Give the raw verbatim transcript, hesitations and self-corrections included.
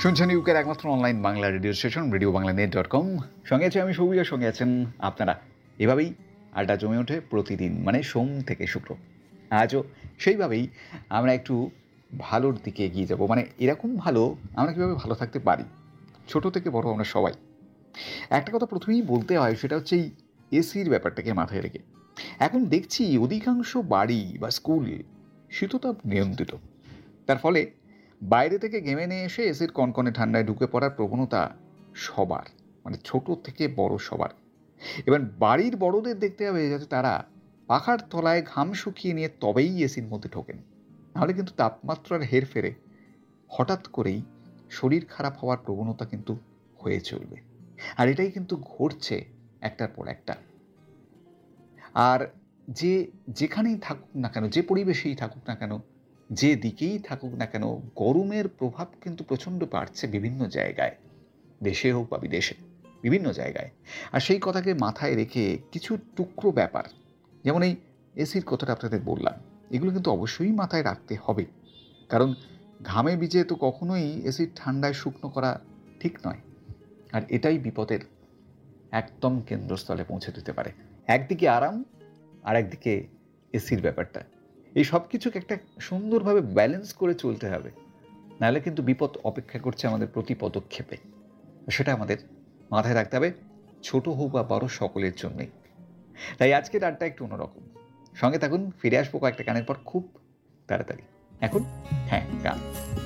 শুনছেন ইউকের একমাত্র online Bangla radio station radio Bangla net dot com. সঙ্গে আছি আমি সৌভিকের, সঙ্গে আছেন আপনারা। এভাবেই আড্ডা জমে ওঠে প্রতিদিন, মানে সোম থেকে শুক্র। আজও সেইভাবেই আমরা একটু ভালোর দিকে এগিয়ে যাব। মানে এরকম ভালো, আমরা কীভাবে ভালো থাকতে পারি, ছোট থেকে বড় আমরা সবাই। একটা কথা প্রথমেই বলতে হয়, সেটা হচ্ছে এই এসির ব্যাপারটাকে মাথায় রেখে। এখন দেখছি অধিকাংশ বাড়ি বা স্কুল শীততাপ নিয়ন্ত্রিত। তার ফলে বাইরে থেকে ঘেমে নিয়ে এসে এসির কনকনে ঠান্ডায় ঢুকে পড়ার প্রবণতা সবার, মানে ছোট থেকে বড় সবার। এবার বাড়ির বড়দের দেখতে হবে যাতে তারা পাখার তলায় ঘাম শুকিয়ে নিয়ে তবেই এসির মধ্যে ঢোকেন, নাহলে কিন্তু তাপমাত্রার হেরফেরে হঠাৎ করেই শরীর খারাপ হওয়ার প্রবণতা কিন্তু হয়ে চলবে। আর এটাই কিন্তু ঘটছে একটার পর একটা। আর যে যেখানেই থাকুক না কেন, যে পরিবেশেই থাকুক না কেন, যে দিকেই থাকুক না কেন, গরমের প্রভাব কিন্তু প্রচণ্ড বাড়ছে বিভিন্ন জায়গায়, দেশে হোক বা বিদেশে, বিভিন্ন জায়গায়। আর সেই কথাকে মাথায় রেখে কিছু টুকরো ব্যাপার, যেমন এই এসির কথাটা আপনাদের বললাম, এগুলো কিন্তু অবশ্যই মাথায় রাখতে হবে। কারণ ঘামে ভিজে তো কখনোই এসির ঠান্ডায় শুকনো করা ঠিক নয়। আর এটাই বিপদের একদম কেন্দ্রস্থলে পৌঁছে দিতে পারে। একদিকে আরাম, আর একদিকে এসির ব্যাপারটা। এই সব কিছুকে একটা সুন্দরভাবে ব্যালেন্স করে চলতে হবে, নাহলে কিন্তু বিপদ অপেক্ষা করছে আমাদের প্রতি পদক্ষেপে। সেটা আমাদের মাথায় রাখতে হবে, ছোট হোক বা বড় সকলের জন্যই। তাই আজকের আড্ডা একটু অন্যরকম। সঙ্গে থাকুন, ফিরে আসবো কয়েকটা গানের পর খুব তাড়াতাড়ি। এখন হ্যাঁ, গান।